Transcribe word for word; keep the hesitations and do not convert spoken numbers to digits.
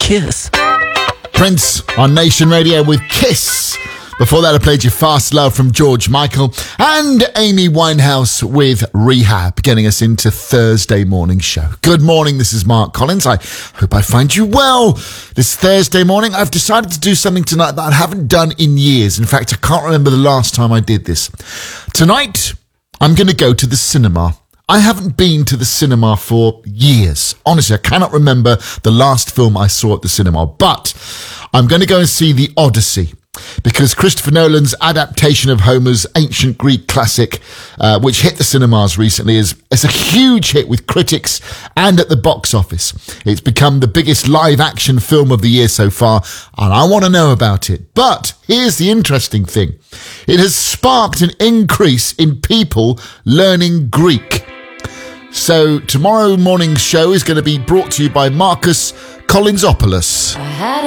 Kiss. Prince on Nation Radio with Kiss. Before that, I played you Fast Love from George Michael and Amy Winehouse with Rehab, getting us into Thursday morning show. Good morning, this is Mark Collins. I hope I find you well. This Thursday morning, I've decided to do something tonight that I haven't done in years. In fact, I can't remember the last time I did this. Tonight, I'm going to go to the cinema. I haven't been to the cinema for years. Honestly, I cannot remember the last film I saw at the cinema, but I'm going to go and see The Odyssey, because Christopher Nolan's adaptation of Homer's ancient Greek classic, uh, which hit the cinemas recently, is, is a huge hit with critics and at the box office. It's become the biggest live-action film of the year so far, and I want to know about it. But here's the interesting thing. It has sparked an increase in people learning Greek. So tomorrow morning's show is going to be brought to you by Marcus Collinsopoulos.